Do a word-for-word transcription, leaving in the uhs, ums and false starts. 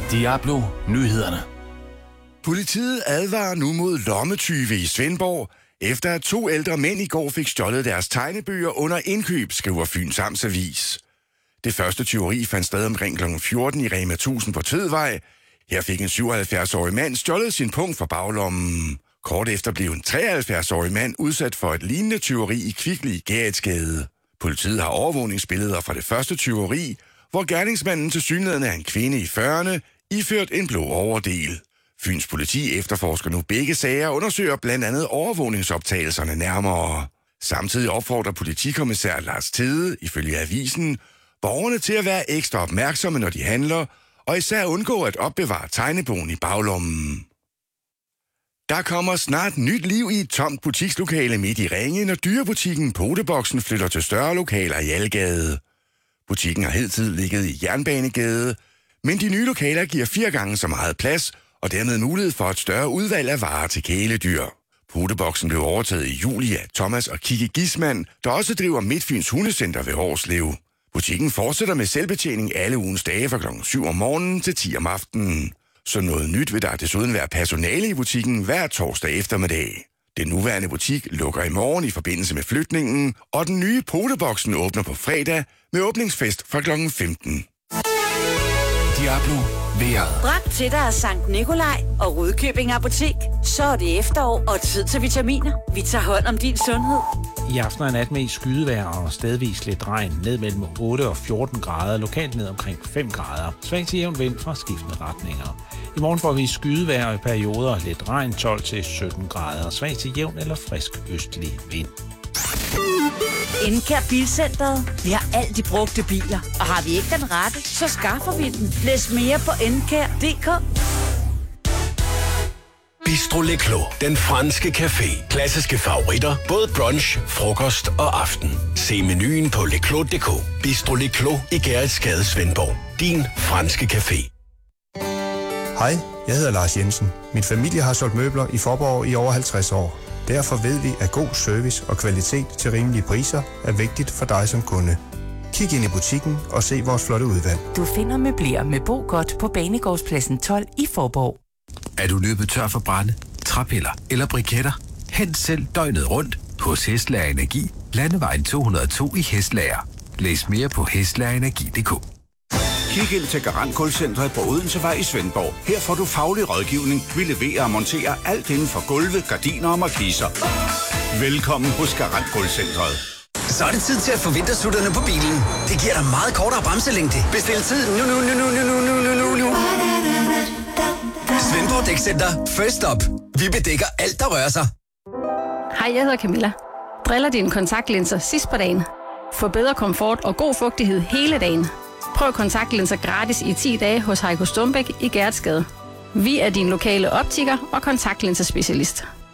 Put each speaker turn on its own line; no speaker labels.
Diablo Nyhederne.
Politiet advarer nu mod lommetyve i Svendborg, efter at to ældre mænd i går fik stjålet deres tegnebøger under indkøb, skriver Fyns Amts Avis. Det første tyveri fandt sted omkring klokken fjorten i Rema tusind på Tvedvej. Her fik en syvoghalvfjerds-årig mand stjålet sin punkt fra baglommen. Kort efter blev en treoghalvfjerds-årig mand udsat for et lignende tyveri i Kvickly i Gerritsgade. Politiet har overvågningsbilleder fra det første tyveri, hvor gerningsmanden tilsyneladende er en kvinde i fyrrerne, iført en blå overdel. Fyns politi efterforsker nu begge sager og undersøger blandt andet overvågningsoptagelserne nærmere. Samtidig opfordrer politikommissær Lars Tede, ifølge avisen, borgerne til at være ekstra opmærksomme, når de handler, og især undgå at opbevare tegnebogen i baglommen. Der kommer snart nyt liv i et tomt butikslokale midt i Ringe, når dyrebutikken Poteboksen flytter til større lokaler i Algade. Butikken har hidtil ligget i Jernbanegade, men de nye lokaler giver fire gange så meget plads, og dermed mulighed for et større udvalg af varer til kæledyr. Poteboksen blev overtaget i juli af Thomas og Kikki Gisman, der også driver Midtfyns Hundecenter ved Hårslev. Butikken fortsætter med selvbetjening alle ugens dage fra klokken syv om morgenen til ti om aftenen. Så noget nyt vil der desuden være personale i butikken hver torsdag eftermiddag. Den nuværende butik lukker i morgen i forbindelse med flytningen, og den nye Poteboksen åbner på fredag med åbningsfest fra klokken femten.
Diablo vejret.
Bræt til dig af Sankt Nikolaj og Rudkøbing Apotek. Så er det efterår og tid til vitaminer. Vi tager hånd om din sundhed.
I aften og nat med i skydevejr og stedvis lidt regn ned mellem otte og fjorten grader, lokalt ned omkring fem grader. Svag til jævn vind fra skiftende retninger. I morgen får vi skydevejr i perioder lidt regn tolv til sytten grader, svag til jævn eller frisk østlig vind.
Encare Bilcenteret. Vi har alt de brugte biler, og har vi ikke den rette, så skaffer vi den. Læs mere på encare punktum d k.
Bistro Le Clos, den franske café. Klassiske favoritter, både brunch, frokost og aften. Se menuen på le clos punktum d k. Bistro Le Clos i Gerritsgade, Svendborg. Din franske café.
Hej, jeg hedder Lars Jensen. Min familie har solgt møbler i Faaborg i over halvtreds år. Derfor ved vi, at god service og kvalitet til rimelige priser er vigtigt for dig som kunde. Kig ind i butikken og se vores flotte udvalg.
Du finder møbler med Bo-Godt på Banegårdspladsen tolv i Faaborg.
Er du løbet tør for brænde, træpiller eller briketter? Hent selv døgnet rundt hos Hestlager Energi, Landevejen to hundrede og to i Hestlager. Læs mere på hestlager energi punktum d k.
Kig ind til Garantgulvcentret på Odensevej i Svendborg. Her får du faglig rådgivning. Vi leverer og monterer alt inden for gulve, gardiner og markiser. Velkommen hos Garantgulvcentret.
Så er det tid til at få vintersutterne på bilen. Det giver dig meget kortere bremselængde. Bestil tid nu, nu, nu, nu, nu, nu, nu, nu, nu. Svendborg Dækcenter. First up. Vi bedækker alt, der rører sig.
Hej, jeg hedder Camilla. Driller dine kontaktlinser sidst på dagen. Få bedre komfort og god fugtighed hele dagen. Prøv kontaktlinser gratis i ti dage hos Heiko Stumbæk i Gerritsgade. Vi er din lokale optiker og kontaktlinserspecialist.